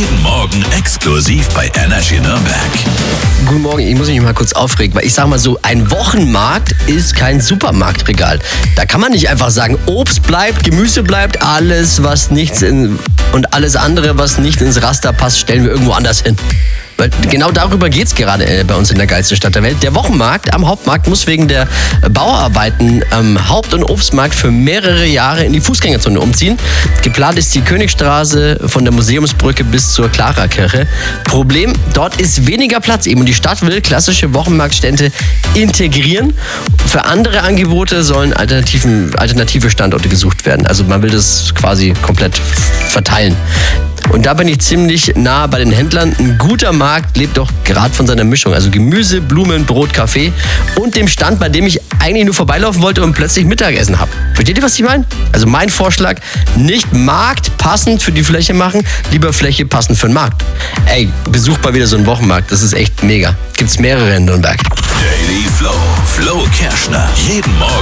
Jeden Morgen exklusiv bei Energy Nürnberg. Guten Morgen, ich muss mich mal kurz aufregen, weil ich sag mal so, ein Wochenmarkt ist kein Supermarktregal. Da kann man nicht einfach sagen, Obst bleibt, Gemüse bleibt, alles alles andere, was nicht ins Raster passt, stellen wir irgendwo anders hin. Weil genau darüber geht es gerade bei uns in der geilsten Stadt der Welt. Der Wochenmarkt am Hauptmarkt muss wegen der Bauarbeiten am Haupt- und Obstmarkt für mehrere Jahre in die Fußgängerzone umziehen. Geplant ist die Königstraße von der Museumsbrücke bis zur Clara-Kirche. Problem, dort ist weniger Platz eben und die Stadt will klassische Wochenmarktstände integrieren. Für andere Angebote sollen alternative Standorte gesucht werden. Also man will das quasi komplett verteilen. Und da bin ich ziemlich nah bei den Händlern. Ein guter Markt lebt doch gerade von seiner Mischung. Also Gemüse, Blumen, Brot, Kaffee und dem Stand, bei dem ich eigentlich nur vorbeilaufen wollte und plötzlich Mittagessen habe. Versteht ihr, was ich meine? Also mein Vorschlag, nicht Markt passend für die Fläche machen, lieber Fläche passend für den Markt. Ey, besucht mal wieder so einen Wochenmarkt. Das ist echt mega. Gibt's mehrere in Nürnberg. Daily Flow. Flo Kerschner. Jeden Morgen